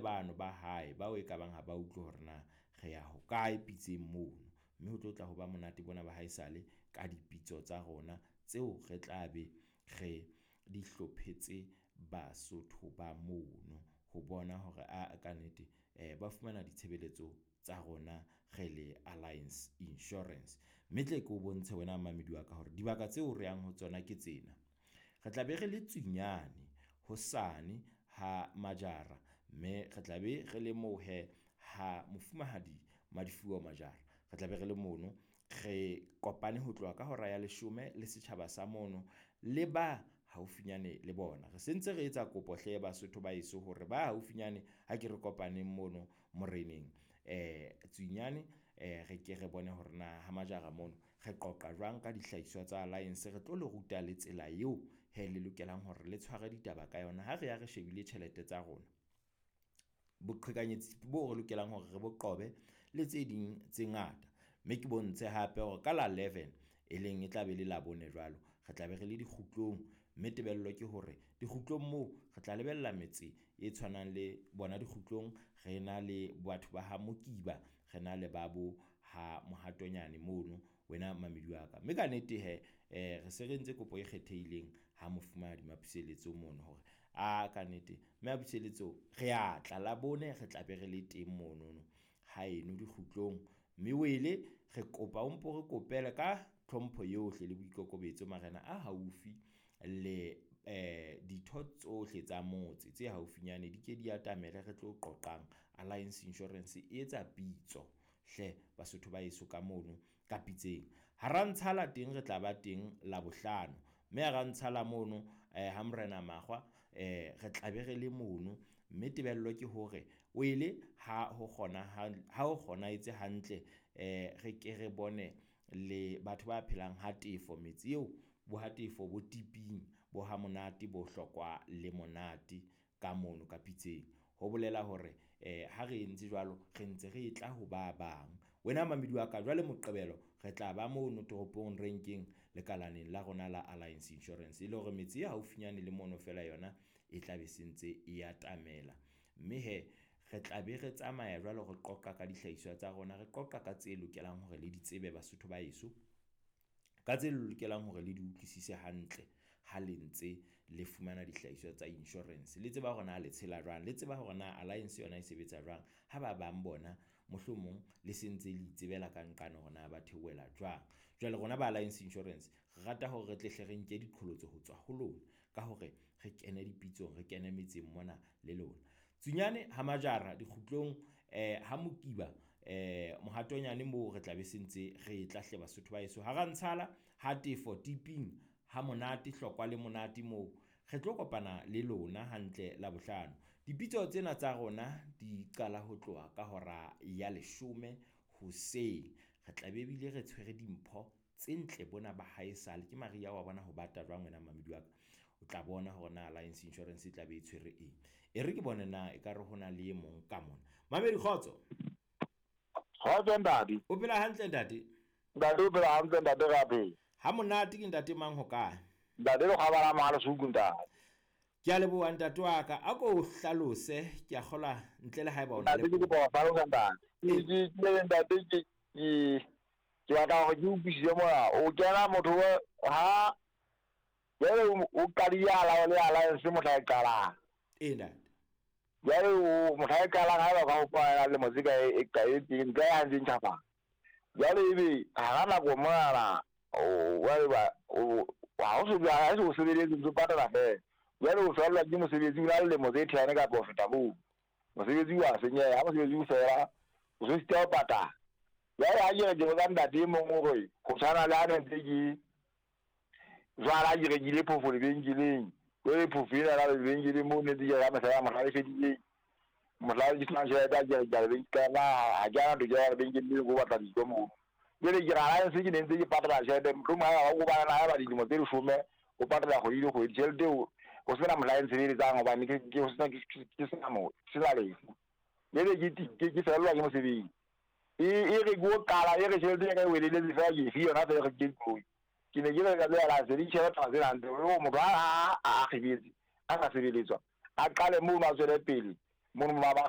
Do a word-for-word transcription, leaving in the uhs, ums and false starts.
bano ba hae bao e ka bang ha ba utlwe hore na re ya ho kae pitseng mono, mme ho tlo tla ho ba monate bona ba haesale ka dipitso tsa rona tseo re tla be re di hlophetse Basotho ba mono ho bona hore a ka nnete eh ba fumana ditshebeletso tsa rona re le Alliance Insurance. Mme tle ke o bontshe wena mamedi wa ka hore dibaka tseo re yang ho tsona ke tsena. Re tla be re le Tsunyane hosane ha Majara, mme re tla be re le mohe ha Mofumahadi Madifuwa Majara. Re tla be re le mono re kopane ho tloha ka hora ya leshome le setjhaba sa mono le ba haufinyane le bona. Re sentse re etsa kopo hle Basotho ba iso hore ba haufinyane ha ke re kopaneng mono moreneng eh Tsunyane eh re ke re bone hore na ha Majara mono re qoqa jwang ka dihlahiswa tsa Alliance, re tlo le ruta le tsela eo he le lokelang hore le tshware ditaba ka yona ha re ya re shebile tjhelete tsa rona, boqhekanyetsi bo re lokelang hore re bo qobe le tse ding tse ngata. Mme ke bontshe hape hore ka la eleven e leng e tla be le la bone jwalo re tla be re le dikgutlong, mme tebello ke hore dikgutlong moo re tla lebella metse e tshwanang le bona dikgutlong re na le batho ba ha Mokiba, re na le babo ha Mohatonyane mono wena mamedi wa ka. Mme ka nnete he eh re se re ntse kopo e kgethehileng ha Mofumahadi Mapiseletso mono hore a ka nnete mme Mapiseletso re a tla la bone re tla be re le teng mono ha eno dikgutlong, mme wele re kopa o mpo re kopela ka tlhompho yohle le boikokobetso marena a haufi le eh ditho tsohle tsa motse tse haufinyane di ke di atamele re tlo qoqang. Alliance Insurance e etsa pitso hle Basotho ba iso ka mono ka pitseng. Ha ra ntshala teng re tla ba teng la bohlano, mme ha ra ntshala mono eh ha Morena Magwa eh re tla be re le mono, mme tebello ke hore o ile ha ho kgona ha ho kgona etse hantle eh re ke re bone le batho ba phelang ha tefo metsi eo bo ha tefo bo tiping bo ha monate bo hlokwa le monate ka mono ka pitseng. Ho bolela hore eh ha re entse jwalo re ntse re etla ho ba bang. Wena mamedi wa ka jwale Moqebelo re tla ba mono toropong ranking le kalaneng la rona la Alliance Insurance ile hore metsi ya haufinyane le mono fela yona e tla be sentse e atamela. Mme he re tla be re tsamaya jwalo re qoqa ka dihlahiswa tsa rona, re qoqa ka tse lokelang hore le di tsebe Basotho ba iso, ka tse lokelang hore le di utlwisise hantle ha le ntse le fumana dihlahiswa tsa insurance, le tseba hore na le tshela jwang, le tseba hore na Alliance yona e sebetsa jwang, ha ba bang bona mohlomong le sentse le itsebela ka nqane hore na ba theoela jwang. Jwale rona ba Alliance Insurance re rata hore re tle re nke diqholotso ho tswa ho lona ka hore re kene dipitsong, re kene metseng mona le lona. Tsunyane ha Majara dikgutlong eh ha Mokiba eh Mohatonyane mo re tla be sentse re tla hle Basotho ba iso. Ha ra ntshala ha tefo tiping ha monate hlokwa le monate mo re tlo kopana le lona hantle la bohlano. Dipitso tsena tsa rona di qala ho tloha ka hora ya leshome hoseng. Re tla be bile re tshwere dimpho tse ntle bona ba haesale ke Maria wa bona ho bata jwang wena mamedi wa ka. O tla bona hore na Alliance Insurance e tla be e tshwere eng. E re ke bone na e ka re hona le mong ka mona. Mamedi Khotso. Khotso ndadi. O phela hantle ntate? Ndadi o phela hantle ntate gape. Ha monate ke ntate mang ho kae? Ndadi le khabala mala suku ntate. Ke a leboha ntate wa ka, a ko hlalose ke a kgola ntle le haeba o na le. Ndadi ke bo hlalosa ntate. Ke ke ntate ke ke ke batla go ke upisitse moya o kena motho ha yale o kadiya la le Alliance motho a qala. Eh ntate. Yale o motho a qala ga ba ka go pa le mozika e ka e teng ga ya ntse ntshapa. Yale ibe ha na go mara o wa ba o wa o se ba o se le ntse patala he. Yale o fela ke mosebetsi la le mozika yana ka profita bo. Mosebetsi wa senya ya mosebetsi o fela o se sta pata. Yale a je je ga ndate mo ngore go tshwana le ane ntse ke jwala di regile phofo lebenkeleng o le phofela la lebenkeleng mo ne di ya ma sa ma ha fedile mo la di tla ja da ja ja le ka na a ja do ja lebenkeleng go batla di mo le le gira la se ke ne ntse ke patala ja de mo ma go ba na ba di mo tele fume o patala go ile go tshelde o o se na mo la ntse le tsang ba ni ke ke o se na ke ke se na mo se la le le le ke ke ke fela ke mo se bi e e re go kala e re tshelde ka we le le fa ke fi yona fa ke ke ke ne ke le la se di tshela tsa tsena ntse o mo ba a a khibetse a ka sebeletswa a qale mo ma tswele pele mo ba